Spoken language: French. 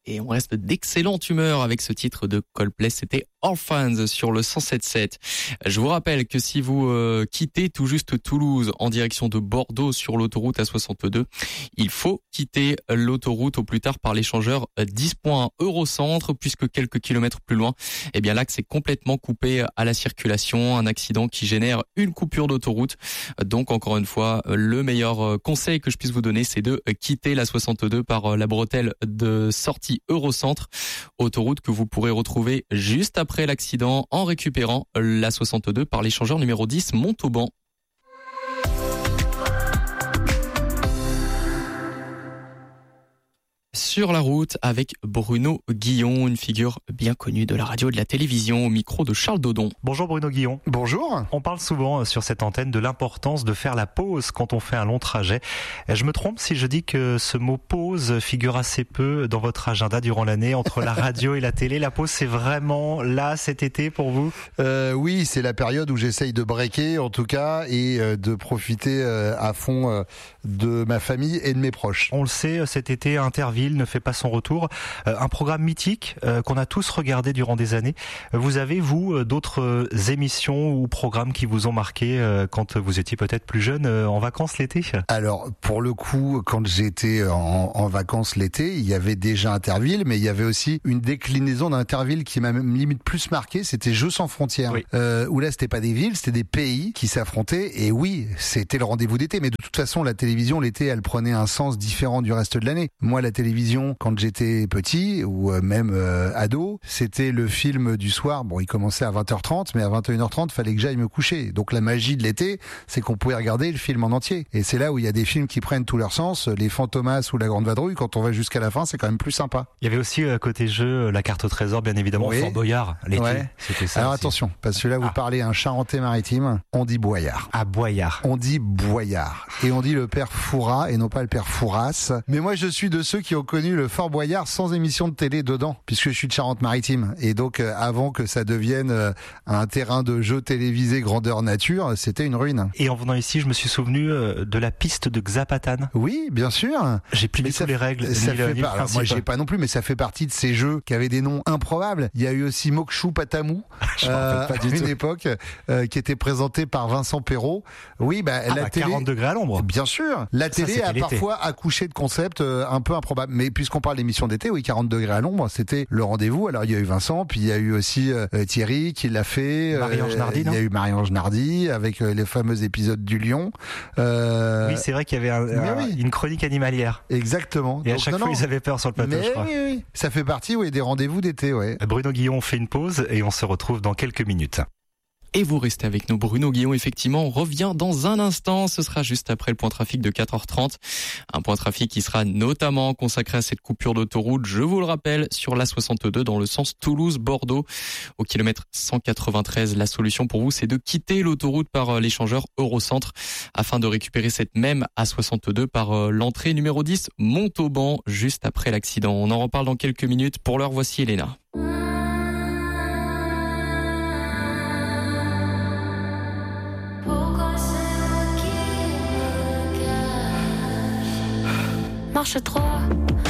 Et on reste d'excellente humeur avec ce titre de Coldplay, c'était Orphans sur le 107.7. Je vous rappelle que si vous quittez tout juste Toulouse en direction de Bordeaux sur l'autoroute A62, il faut quitter l'autoroute au plus tard par l'échangeur 10.1 Eurocentre, puisque quelques kilomètres plus loin, eh bien l'axe est complètement coupé à la circulation, un accident qui génère une coupure d'autoroute. Donc encore une fois, le meilleur conseil que je puisse vous donner, c'est de quitter la 62 par la bretelle de sortie Eurocentre, autoroute que vous pourrez retrouver juste après l'accident en récupérant la 62 par l'échangeur numéro 10 Montauban. Sur la route avec Bruno Guillon, une figure bien connue de la radio et de la télévision, au micro de Charles Dodon. Bonjour Bruno Guillon. Bonjour. On parle souvent sur cette antenne de l'importance de faire la pause quand on fait un long trajet. Je me trompe si je dis que ce mot pause figure assez peu dans votre agenda durant l'année entre la radio et la télé. La pause, c'est vraiment là cet été pour vous ? Oui, c'est la période où j'essaye de breaker en tout cas et de profiter à fond de ma famille et de mes proches. On le sait, cet été, Interville ne fait pas son retour. Un programme mythique qu'on a tous regardé durant des années. Vous avez, vous, d'autres émissions ou programmes qui vous ont marqué quand vous étiez peut-être plus jeune en vacances l'été ? Alors, pour le coup, quand j'étais en vacances l'été, il y avait déjà Interville, mais il y avait aussi une déclinaison d'Interville qui m'a même limite plus marqué, c'était Jeux sans frontières. Oui. Où là, c'était pas des villes, c'était des pays qui s'affrontaient. Et oui, c'était le rendez-vous d'été. Mais de toute façon, la télévision, l'été, elle prenait un sens différent du reste de l'année. Moi, la télévision, quand j'étais petit ou même ado, c'était le film du soir. Bon, il commençait à 20h30, mais à 21h30, fallait que j'aille me coucher. Donc la magie de l'été, c'est qu'on pouvait regarder le film en entier. Et c'est là où il y a des films qui prennent tout leur sens. Les Fantomas ou La Grande Vadrouille, quand on va jusqu'à la fin, c'est quand même plus sympa. Il y avait aussi côté jeu la carte au trésor, bien évidemment, Oui. Fort Boyard l'été. Ouais. C'était ça. Alors aussi. attention, parce que là vous parlez un Charentais-Maritime, on dit Boyard. À Boyard. On dit Boyard. Et on dit le père Fouras et non pas le père Fouras. Mais moi je suis de ceux qui ont connu le Fort Boyard sans émission de télé dedans, puisque je suis de Charente-Maritime. Et donc avant que ça devienne un terrain de jeu télévisé grandeur nature, c'était une ruine. Et en venant ici, je me suis souvenu de la piste de Xapatan. Oui, bien sûr. J'ai plus Mais du tout les règles. Ça ni le- fait ni le pas, alors moi principe. j'ai pas non plus, mais ça fait partie de ces jeux qui avaient des noms improbables. Il y a eu aussi Mokshu Patamou Je me rappelle pas à du une tout. époque qui était présenté par Vincent Perrault. Oui, Ah la bah, télé. 40 degrés à l'ombre. Bien sûr, la télé c'était a l'été. parfois accouché de concepts un peu improbables. Mais puisqu'on parle d'émission d'été, oui, 40 degrés à l'ombre, c'était le rendez-vous. Alors il y a eu Vincent, puis il y a eu aussi Thierry qui l'a fait. Marie-Ange Nardi, non ? Il y a eu Marie-Ange Nardi avec les fameux épisodes du Lion. Oui, c'est vrai qu'il y avait mais oui. une chronique animalière. Exactement. Et à Donc, chaque non, fois, non. ils avaient peur sur le plateau, Mais je crois. oui, oui, ça fait partie des rendez-vous d'été, ouais. Bruno Guillon fait une pause et on se retrouve dans quelques minutes. Et vous restez avec nous. Bruno Guillon, effectivement, on revient dans un instant. Ce sera juste après le point trafic de 4h30. Un point trafic qui sera notamment consacré à cette coupure d'autoroute, je vous le rappelle, sur l'A62 dans le sens Toulouse-Bordeaux. Au kilomètre 193, la solution pour vous, c'est de quitter l'autoroute par l'échangeur Eurocentre afin de récupérer cette même A62 par l'entrée numéro 10 Montauban, juste après l'accident. On en reparle dans quelques minutes. Pour l'heure, voici Elena. Marche 3